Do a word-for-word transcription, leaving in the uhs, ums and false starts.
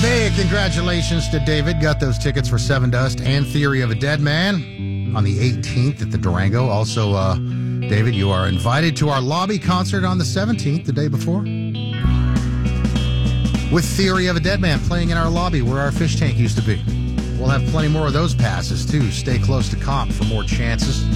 Big congratulations to David. Got those tickets for Seven Dust and Theory of a Dead Man on the eighteenth at the Durango. Also, uh, David, you are invited to our lobby concert on the seventeenth, the day before, with Theory of a Dead Man playing in our lobby where our fish tank used to be. We'll have plenty more of those passes, too. Stay close to Comp for more chances.